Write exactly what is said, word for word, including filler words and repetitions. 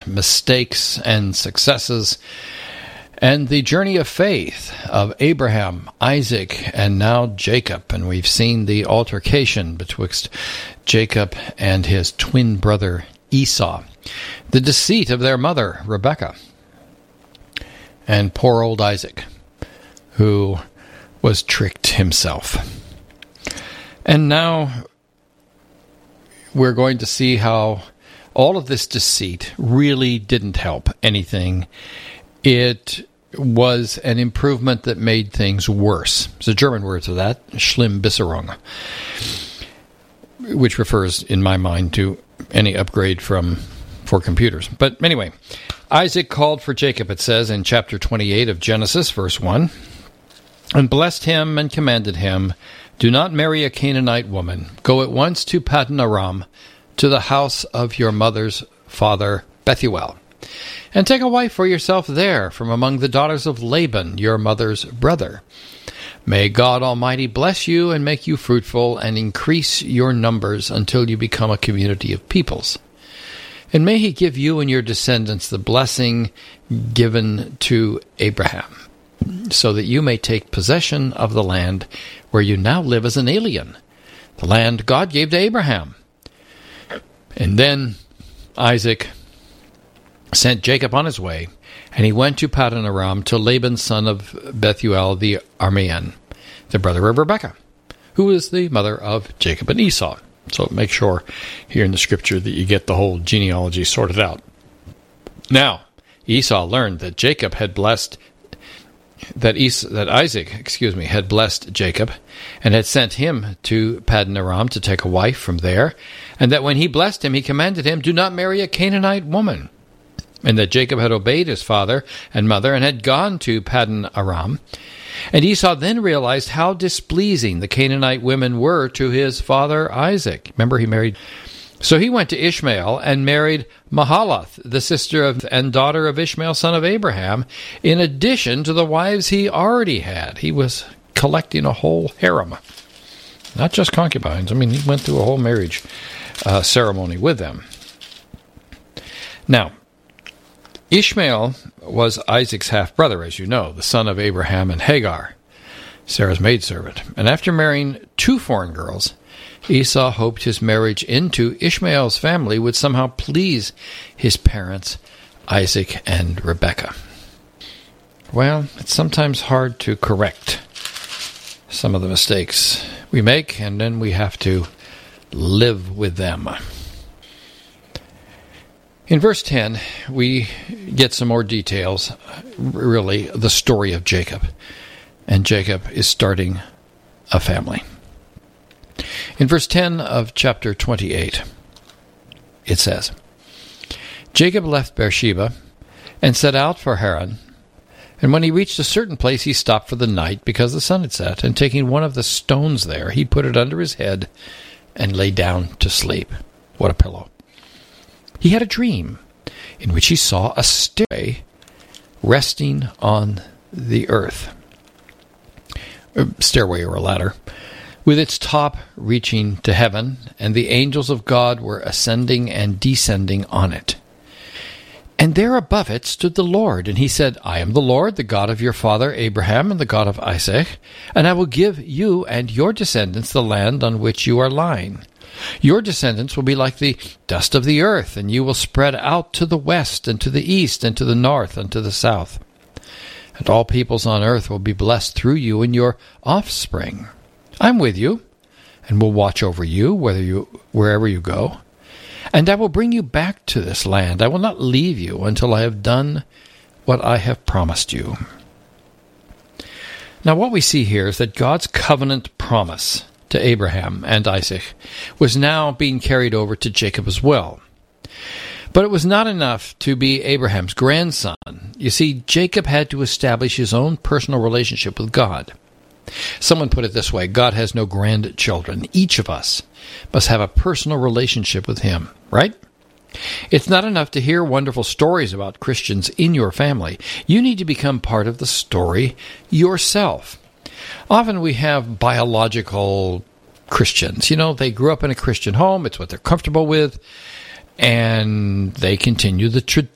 mistakes and successes, and the journey of faith of Abraham, Isaac, and now Jacob. And we've seen the altercation betwixt Jacob and his twin brother Esau, the deceit of their mother, Rebekah, and poor old Isaac, who was tricked himself. And now we're going to see how all of this deceit really didn't help anything. It was an improvement that made things worse. It's a German word for that, Schlimmbesserung, which refers, in my mind, to any upgrade from for computers. But anyway, Isaac called for Jacob, it says in chapter twenty-eight of Genesis, verse one, and blessed him and commanded him, do not marry a Canaanite woman. Go at once to Paddan Aram, to the house of your mother's father Bethuel, and take a wife for yourself there from among the daughters of Laban, your mother's brother. May God Almighty bless you and make you fruitful and increase your numbers until you become a community of peoples. And may he give you and your descendants the blessing given to Abraham, so that you may take possession of the land where you now live as an alien, the land God gave to Abraham. And then Isaac sent Jacob on his way, and he went to Paddan Aram to Laban, son of Bethuel the Aramean, the brother of Rebekah, who is the mother of Jacob and Esau. So make sure here in the scripture that you get the whole genealogy sorted out. Now, Esau learned that Jacob had blessed, that Esau, that Isaac, excuse me, had blessed Jacob, and had sent him to Paddan Aram to take a wife from there, and that when he blessed him, he commanded him, do not marry a Canaanite woman. And that Jacob had obeyed his father and mother and had gone to Paddan Aram. And Esau then realized how displeasing the Canaanite women were to his father Isaac. Remember, he married. So he went to Ishmael and married Mahalath, the sister of and daughter of Ishmael, son of Abraham, in addition to the wives he already had. He was collecting a whole harem, not just concubines. I mean, he went through a whole marriage uh, ceremony with them. Now, Ishmael was Isaac's half-brother, as you know, the son of Abraham and Hagar, Sarah's maidservant. And after marrying two foreign girls, Esau hoped his marriage into Ishmael's family would somehow please his parents, Isaac and Rebekah. Well, it's sometimes hard to correct some of the mistakes we make, and then we have to live with them. In verse ten, we get some more details, really, the story of Jacob. And Jacob is starting a family. In verse ten of chapter twenty-eight, it says, Jacob left Beersheba and set out for Haran. And when he reached a certain place, he stopped for the night because the sun had set. And taking one of the stones there, he put it under his head and lay down to sleep. What a pillow. He had a dream in which he saw a stairway resting on the earth. A stairway or a ladder, with its top reaching to heaven, and the angels of God were ascending and descending on it. And there above it stood the Lord, and he said, I am the Lord, the God of your father Abraham and the God of Isaac, and I will give you and your descendants the land on which you are lying. Your descendants will be like the dust of the earth, and you will spread out to the west and to the east and to the north and to the south. And all peoples on earth will be blessed through you and your offspring. I'm with you, and will watch over you, whether you wherever you go. And I will bring you back to this land. I will not leave you until I have done what I have promised you. Now what we see here is that God's covenant promise to Abraham and Isaac was now being carried over to Jacob as well. But it was not enough to be Abraham's grandson. You see, Jacob had to establish his own personal relationship with God. Someone put it this way, God has no grandchildren. Each of us must have a personal relationship with him, right? It's not enough to hear wonderful stories about Christians in your family. You need to become part of the story yourself. Often we have biological Christians. You know, they grew up in a Christian home. It's what they're comfortable with. And they continue the tradition